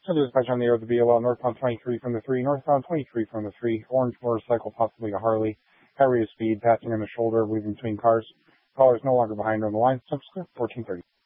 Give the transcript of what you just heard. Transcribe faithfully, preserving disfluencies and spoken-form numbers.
So dispatch on the air with the B L L, northbound twenty-three from the three, northbound twenty-three from the three, orange motorcycle, possibly a Harley, high rate of speed, passing on the shoulder, weaving between cars. Caller is no longer behind on the line. Subsequent fourteen thirty.